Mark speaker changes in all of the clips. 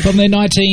Speaker 1: from their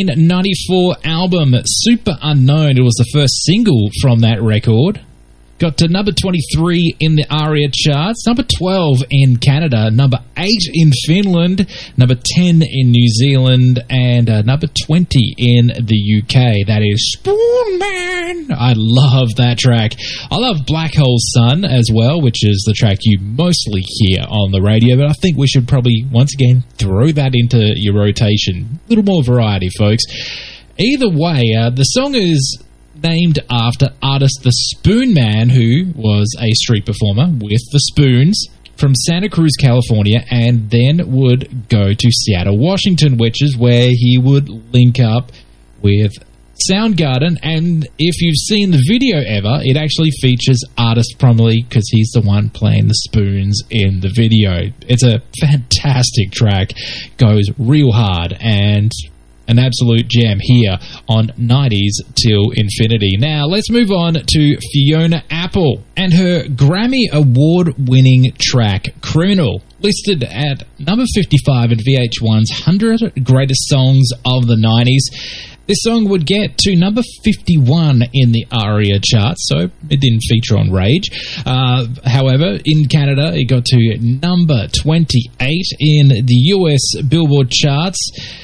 Speaker 1: 1994 album, Super Unknown. It was the first single from that record. Got to number 23 in the ARIA charts, number 12 in Canada, number 8 in Finland, number 10 in New Zealand, and number 20 in the UK. That is Spoon Man. I love that track. I love Black Hole Sun as well, which is the track you mostly hear on the radio, but I think we should probably, once again, throw that into your rotation. A little more variety, folks. Either way, the song is named after artist The Spoon Man, who was a street performer with the Spoons from Santa Cruz, California, and then would go to Seattle, Washington, which is where he would link up with Soundgarden. And if you've seen the video ever, it actually features artist prominently because he's the one playing the Spoons in the video. It's a fantastic track, goes real hard, and an absolute gem here on 90s Till Infinity. Now, let's move on to Fiona Apple and her Grammy Award-winning track, Criminal, listed at number 55 in VH1's 100 Greatest Songs of the 90s. This song would get to number 51 in the ARIA charts, so it didn't feature on Rage. However, in Canada, it got to number 28 in the US Billboard charts.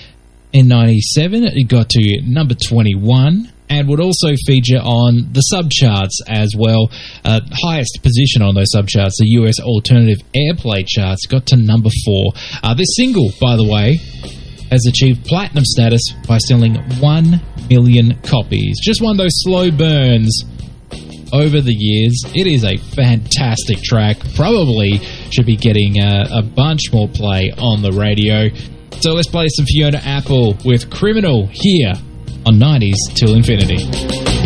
Speaker 1: In 97, it got to number 21 and would also feature on the subcharts as well. Highest position on those subcharts, the US Alternative Airplay charts, got to number 4. This single, by the way, has achieved platinum status by selling 1 million copies. Just one of those slow burns over the years. It is a fantastic track. Probably should be getting a bunch more play on the radio. So let's play some Fiona Apple with Criminal here on 90s Till Infinity.